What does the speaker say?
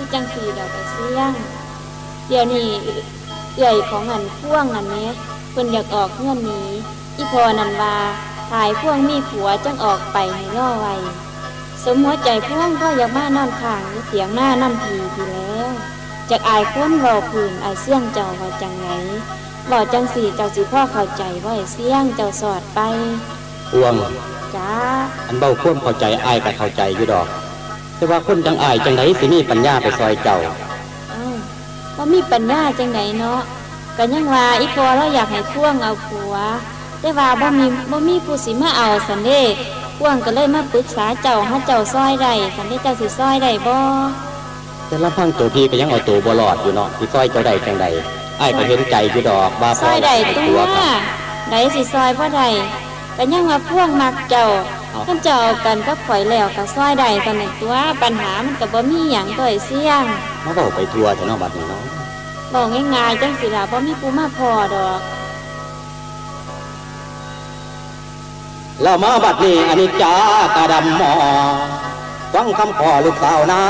คือจังสีดอกไอ้เสี่ยงเดี๋ยวนี้เอื่อยของอันพ่วงอันนี้เพิ่นอยากออกเงื่อนนี้อีพอนันว่าถ่ายพ่วงมีผัวจังออกไปให้ล่อไว้สมหัวใจพ่วงพ่ออยากมานอนข้างเสียงหน้าน้ำทีแล้วจากอายคนเว้าพื้นอายเสี่ยงเจ้าว่าจังไหนบ่จังสีเจ้าสิพ่อเข้าใจว่าไอ้เสี่ยงเจ้าสอดไปพ่วงจ้าอันเบ้าความเข้าใจอ้ายก็เข้าใจอยู่ดอกแต่ว่าคนจังอ้ายจังไดสิมีปัญญาไปซอยเจ้าบ่มีปัญญาจังไดเนาะก็ยังว่าอีพอเราอยากให้พ่วงเอาผัวแต่ว่าบ่มีผู้สิมาเอาซั่นเด้พ่วงก็เลยมาปรึกษาเจ้าหาเจ้าซอยได้ซั่นเด้เจ้าสิซอยได้บ่แต่ลำพังตัวพี่ก็ยังเอาตัวบ่รอดอยู่เนาะสิซอยเจ้าได้จังไดอ้ายก็เห็นใจอยู่ดอกว่าซอยได้ตัวไดสิซอยบ่ได้ก็ยังว่าพ่วงมักเจ้าคันเจ้ากันกับข่อยแล้วก็ซอยได้ซั่นน่ะตัวปัญหามันก็บ่มีหยังตัวไอ้เสี่ยงมาเว้าไปทั่วเถอะเนาะบัดนี้เนาะบอกง่ายๆจังสิล่ะบ่มีผู้มาพอดอกแล้วมาบัดนี้อนิจจากะดำหมอฟังคำขอลูกสาวนา